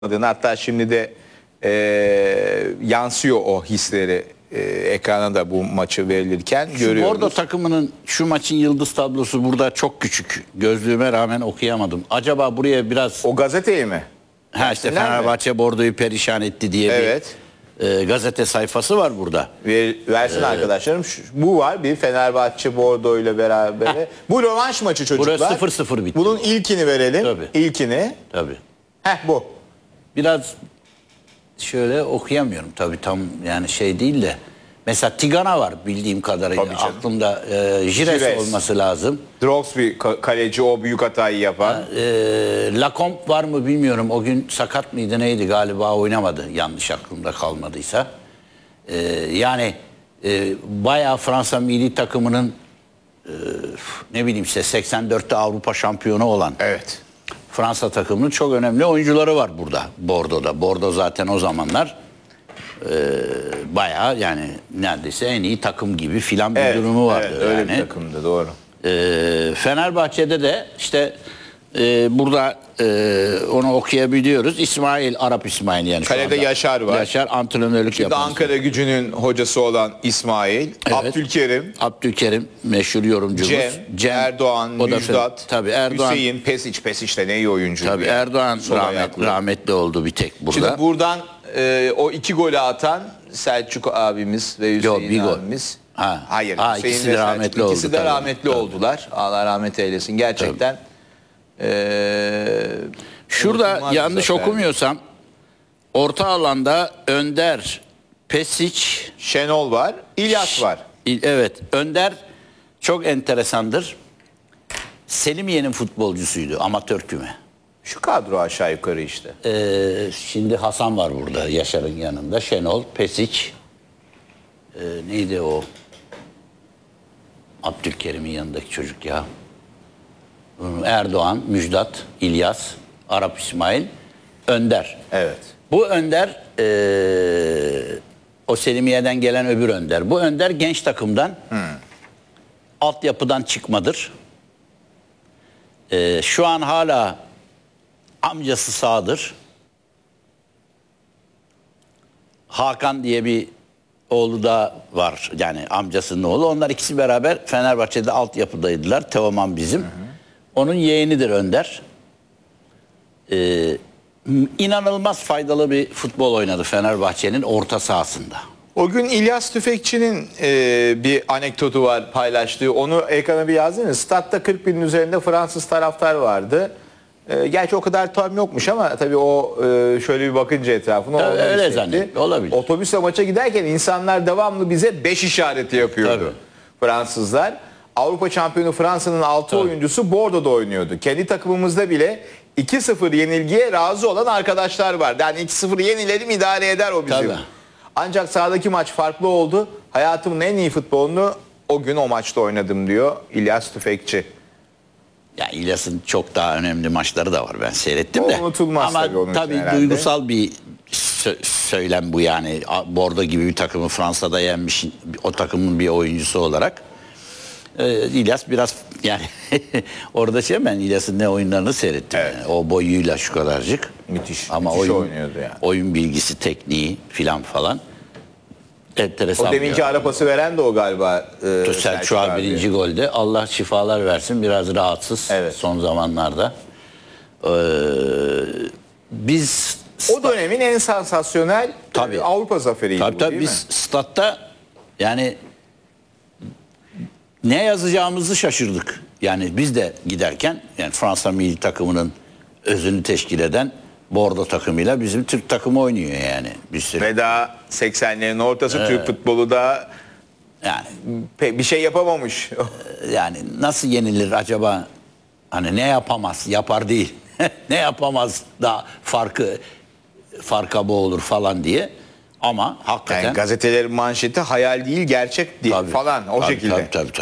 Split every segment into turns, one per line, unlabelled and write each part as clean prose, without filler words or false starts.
Hatta şimdi de yansıyor o hisleri ekrana da bu maçı verilirken görüyoruz.
Bordo takımının şu maçın yıldız tablosu burada çok küçük. Gözlüğüme rağmen okuyamadım. Acaba buraya biraz...
O gazeteyi mi?
Ha işte Fenerbahçe Bordo'yu perişan etti diye
evet.
bir gazete sayfası var burada.
Versin arkadaşlarım. Bu var bir Fenerbahçe Bordo ile beraber. Bu rövanş maçı çocuklar.
Burası 0-0 bitti.
Bunun ilkini verelim.
Tabii.
İlkini.
Tabii.
Bu.
Biraz şöyle okuyamıyorum tabii tam yani şey değil de. Mesela Tigana var bildiğim kadarıyla. Aklımda Jires olması lazım.
Drogsby kaleci o büyük hatayı yapan.
Lacombe var mı bilmiyorum. O gün sakat mıydı neydi galiba oynamadı. Yanlış aklımda kalmadıysa. Yani bayağı Fransa milli takımının ne bileyim işte 84'te Avrupa şampiyonu olan.
Evet.
Fransa takımının çok önemli oyuncuları var burada. Bordo'da. Bordo zaten o zamanlar bayağı yani neredeyse en iyi takım gibi filan bir durumu vardı.
Evet, öyle
yani.
bir takımdı doğru.
Fenerbahçe'de de işte burada onu okuyabiliyoruz. İsmail, Arap İsmail yani.
Kalede Yaşar var.
Yaşar antrenörlük
Şimdi
yapan.
Ankara Gücü'nün hocası olan İsmail. Evet.
Abdülkerim meşhur yorumcumuz.
Cem Erdoğan, Müjdat,
tabii Erdoğan,
Hüseyin, Pesic de ne iyi oyuncu.
Tabii yani. Erdoğan rahmetli oldu bir tek burada.
Şimdi buradan o 2 golü atan Selçuk abimiz ve Hüseyin abimiz. Hayır.
İkisi de rahmetli oldu.
İkisi de rahmetli oldular. Allah rahmet eylesin. Gerçekten.
Şurada yanlış okumuyorsam orta alanda Önder, Pesic,
Şenol var. İlyas var.
Evet. Önder çok enteresandır. Selimiye'nin futbolcusuydu. Amatör küme.
Şu kadro aşağı yukarı işte.
Şimdi Hasan var burada Yaşar'ın yanında. Şenol, Pesic. Neydi o? Abdülkerim'in yanındaki çocuk ya. Erdoğan, Müjdat, İlyas, Arap İsmail, Önder.
Evet.
Bu Önder o Selimiye'den gelen öbür Önder. Bu Önder genç takımdan altyapıdan çıkmadır. Şu an hala amcası sağdır. Hakan diye bir oğlu da var. Yani amcasının oğlu. Onlar ikisi beraber Fenerbahçe'de altyapıdaydılar. Teoman bizim. Onun yeğenidir Önder. İnanılmaz faydalı bir futbol oynadı Fenerbahçe'nin orta sahasında.
O gün İlyas Tüfekçi'nin bir anekdotu var paylaştığı. Onu ekrana bir yazdınız. Statta 40 binin üzerinde Fransız taraftar vardı. Gerçi o kadar tam yokmuş ama tabii o şöyle bir bakınca etrafına
öyle zannediyor. Olabilir.
Otobüsle maça giderken insanlar devamlı bize 5 işareti yapıyordu. Tabii. Fransızlar. Avrupa şampiyonu Fransa'nın 6 oyuncusu Bordo'da oynuyordu. Kendi takımımızda bile 2-0 yenilgiye razı olan arkadaşlar var. Yani 2-0 yenilelim idare eder o bizim. Tabii. Ancak sahadaki maç farklı oldu. Hayatımın en iyi futbolunu o gün o maçta oynadım diyor İlyas Tüfekçi.
Ya İlyas'ın çok daha önemli maçları da var. Ben seyrettim de.
Unutulmaz
ama
tabii onun için herhalde.
Duygusal bir söylem bu yani. Bordo gibi bir takımı Fransa'da yenmiş o takımın bir oyuncusu olarak. İlyas biraz yani orada ben İlyas'ın ne oyunlarını seyrettim. Evet. Yani. O boyuyla şu kadarcık.
Müthiş.
Ama
müthiş oynuyordu yani.
Oyun bilgisi, tekniği falan. Enteresan.
O deminki ara pası veren de o galiba.
Selçuk birinci golde. Allah şifalar versin. Biraz rahatsız son zamanlarda. Biz
o dönemin en sansasyonel Avrupa zaferiydi
tabii,
değil
biz
mi?
statta yani ne yazacağımızı şaşırdık. Yani biz de giderken yani Fransa milli takımının özünü teşkil eden Bordo takımıyla bizim Türk takımı oynuyor yani.
Ve daha 80'lerin ortası Türk futbolu da yani bir şey yapamamış.
Yani nasıl yenilir acaba? Hani ne yapamaz? Yapar değil. Ne yapamaz da farka boğulur falan diye. Ama hakikaten
yani gazetelerin manşeti hayal değil gerçek değil falan o şekilde.
Tabii.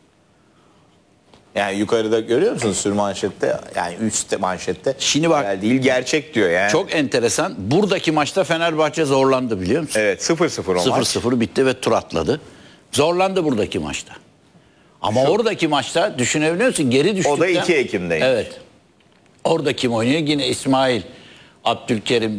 Yani yukarıda görüyor musunuz sür manşette yani üstte manşette
şimdi bak,
hayal değil gerçek diyor yani.
Çok enteresan. Buradaki maçta Fenerbahçe zorlandı biliyor musun?
Evet 0-0 o maç.
0-0 bitti ve tur atladı. Zorlandı buradaki maçta. Ama oradaki maçta düşünebiliyor musun? Geri düştükten.
O da 2 Ekim'deymiş.
Evet. Orada kim oynuyor? Yine İsmail. Abdülkerim